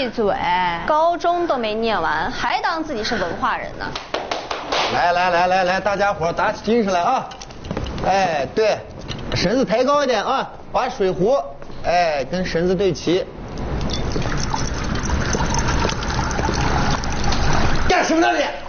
闭嘴！ 高中都没念完，还当自己是文化人呢。 来，大家伙打起精神来啊！哎，对，身子抬高一点啊，把水壶跟身子对齐。干什么呢你？